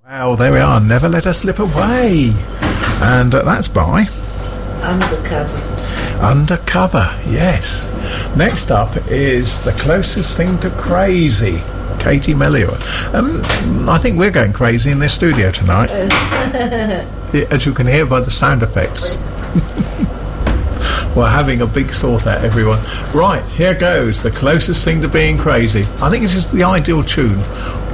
Well, there we are. Never Let Us Slip Away. And that's by... Undercover. Undercover, yes. Next up is The Closest Thing to Crazy, Katie Melua. I think we're going crazy in this studio tonight. As you can hear by the sound effects. We're having a big sort out, everyone. Right, here goes. The Closest Thing to Being Crazy. I think this is the ideal tune